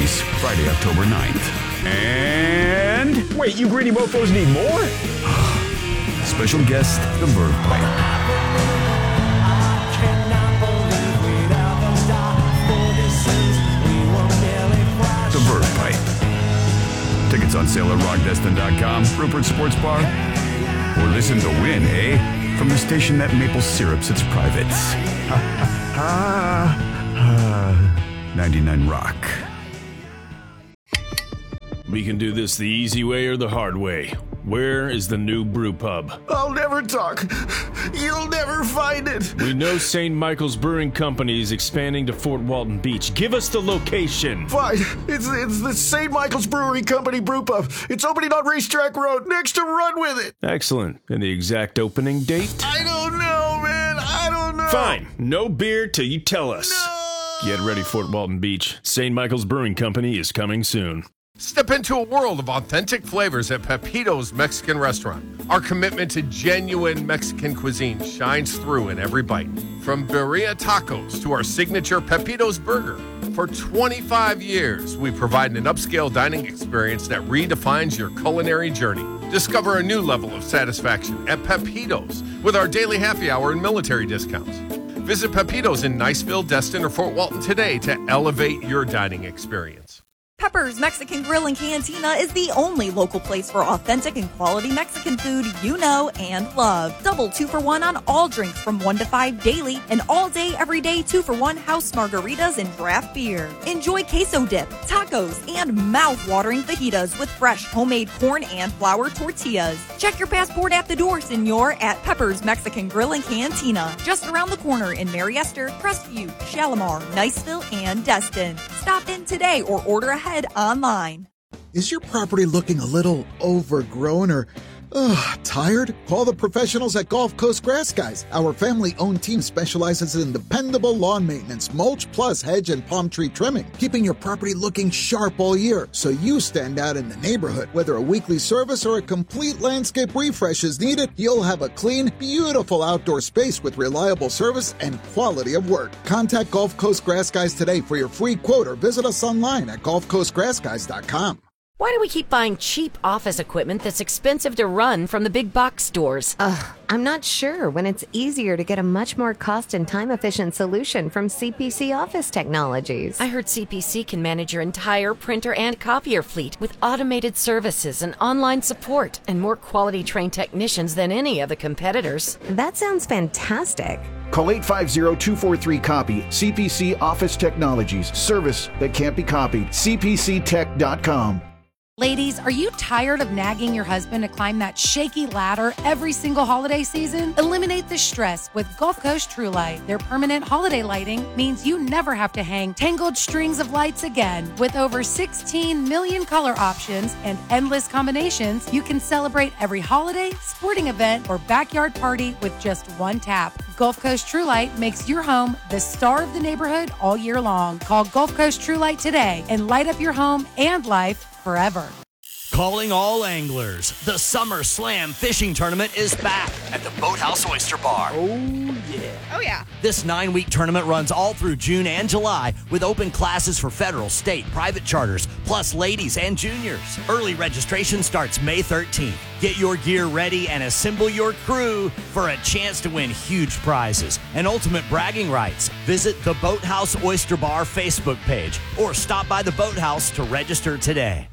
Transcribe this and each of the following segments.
release Friday, October 9th. And... Wait, you greedy mofos need more? Special guest, The Verve Pipe. The Verve Pipe. Tickets on sale at rockdestin.com, Rupert Sports Bar, or listen to win, eh? From the station that maple syrups its privates. 99 Rock. We can do this the easy way or the hard way. Where is the new brew pub? I'll never talk. You'll never find it. We know St. Michael's Brewing Company is expanding to Fort Walton Beach. Give us the location. Fine. It's the St. Michael's Brewery Company brew pub. It's opening on Racetrack Road next to Run With It. Excellent. And the exact opening date? I don't know, man. I don't know. Fine. No beer till you tell us. No. Get ready, Fort Walton Beach. St. Michael's Brewing Company is coming soon. Step into a world of authentic flavors at Pepito's Mexican Restaurant. Our commitment to genuine Mexican cuisine shines through in every bite. From birria tacos to our signature Pepito's burger. For 25 years, we provide an upscale dining experience that redefines your culinary journey. Discover a new level of satisfaction at Pepito's with our daily happy hour and military discounts. Visit Pepito's in Niceville, Destin, or Fort Walton today to elevate your dining experience. Pepper's Mexican Grill and Cantina is the only local place for authentic and quality Mexican food you know and love. Double 2-for-1 on all drinks from 1 to 5 daily, and all day, every day 2-for-1 house margaritas and draft beer. Enjoy queso dip, tacos, and mouth-watering fajitas with fresh homemade corn and flour tortillas. Check your passport at the door, senor, at Pepper's Mexican Grill and Cantina, just around the corner in Mary Esther, Crestview, Shalimar, Niceville, and Destin. Stop in today or order ahead online. Is your property looking a little overgrown or tired? Call the professionals at Gulf Coast Grass Guys. Our family-owned team specializes in dependable lawn maintenance, mulch plus hedge and palm tree trimming, keeping your property looking sharp all year so you stand out in the neighborhood. Whether a weekly service or a complete landscape refresh is needed, you'll have a clean, beautiful outdoor space with reliable service and quality of work. Contact Gulf Coast Grass Guys today for your free quote or visit us online at gulfcoastgrassguys.com. Why do we keep buying cheap office equipment that's expensive to run from the big box stores? I'm not sure when it's easier to get a much more cost and time-efficient solution from CPC Office Technologies. I heard CPC can manage your entire printer and copier fleet with automated services and online support and more quality-trained technicians than any of the competitors. That sounds fantastic. Call 850-243-COPY. CPC Office Technologies. Service that can't be copied. CPCTech.com. Ladies, are you tired of nagging your husband to climb that shaky ladder every single holiday season? Eliminate the stress with Gulf Coast True Light. Their permanent holiday lighting means you never have to hang tangled strings of lights again. With over 16 million color options and endless combinations, you can celebrate every holiday, sporting event, or backyard party with just one tap. Gulf Coast True Light makes your home the star of the neighborhood all year long. Call Gulf Coast True Light today and light up your home and life forever. Calling all anglers. The Summer Slam Fishing Tournament is back at the Boathouse Oyster Bar. Oh, yeah. Oh, yeah. This 9-week tournament runs all through June and July with open classes for federal, state, private charters, plus ladies and juniors. Early registration starts May 13th. Get your gear ready and assemble your crew for a chance to win huge prizes and ultimate bragging rights. Visit the Boathouse Oyster Bar Facebook page or stop by the Boathouse to register today.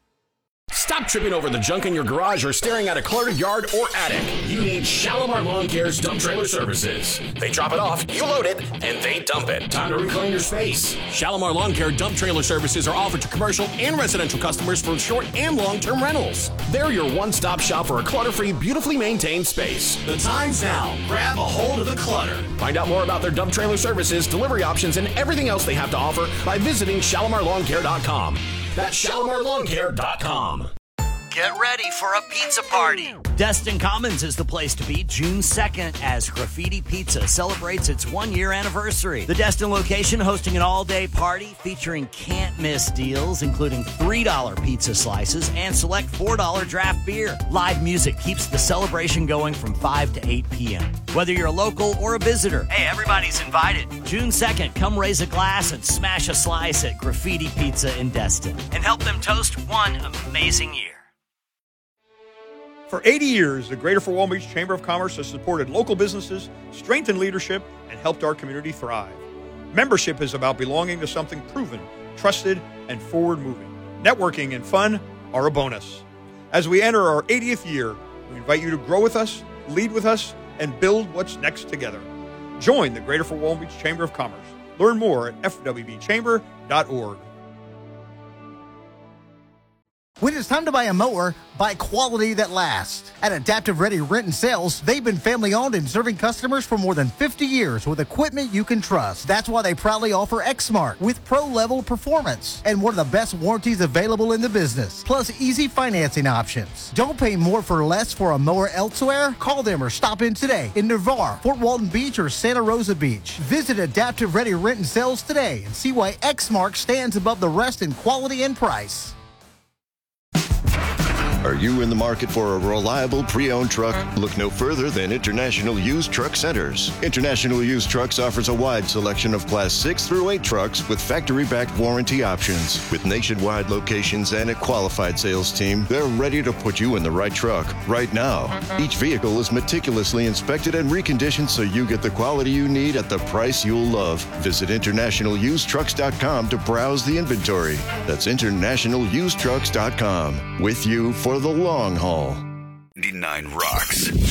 Stop tripping over the junk in your garage or staring at a cluttered yard or attic. You need Shalimar Lawn Care's dump trailer services. They drop it off, you load it, and they dump it. Time to reclaim your space. Shalimar Lawn Care dump trailer services are offered to commercial and residential customers for short and long-term rentals. They're your one-stop shop for a clutter-free, beautifully maintained space. The time's now. Grab a hold of the clutter. Find out more about their dump trailer services, delivery options, and everything else they have to offer by visiting ShalimarLawnCare.com. That's ShalimarLawnCare.com. get ready for a pizza party. Destin Commons is the place to be June 2nd as Graffiti Pizza celebrates its 1-year anniversary. The Destin location hosting an all-day party featuring can't-miss deals, including $3 pizza slices and select $4 draft beer. Live music keeps the celebration going from 5 to 8 p.m. Whether you're a local or a visitor, hey, everybody's invited. June 2nd, come raise a glass and smash a slice at Graffiti Pizza in Destin and help them toast one amazing year. For 80 years, the Greater Fort Walton Beach Chamber of Commerce has supported local businesses, strengthened leadership, and helped our community thrive. Membership is about belonging to something proven, trusted, and forward-moving. Networking and fun are a bonus. As we enter our 80th year, we invite you to grow with us, lead with us, and build what's next together. Join the Greater Fort Walton Beach Chamber of Commerce. Learn more at fwbchamber.org. When it's time to buy a mower, buy quality that lasts. At Adaptive Ready Rent and Sales, they've been family-owned and serving customers for more than 50 years with equipment you can trust. That's why they proudly offer Exmark with pro-level performance and one of the best warranties available in the business, plus easy financing options. Don't pay more for less for a mower elsewhere. Call them or stop in today in Navarre, Fort Walton Beach, or Santa Rosa Beach. Visit Adaptive Ready Rent and Sales today and see why Exmark stands above the rest in quality and price. Are you in the market for a reliable pre-owned truck? Look no further than International Used Truck Centers. International Used Trucks offers a wide selection of Class 6 through 8 trucks with factory-backed warranty options. With nationwide locations and a qualified sales team, they're ready to put you in the right truck right now. Each vehicle is meticulously inspected and reconditioned so you get the quality you need at the price you'll love. Visit InternationalUsedTrucks.com to browse the inventory. That's InternationalUsedTrucks.com. With you for the long haul. 99 rocks.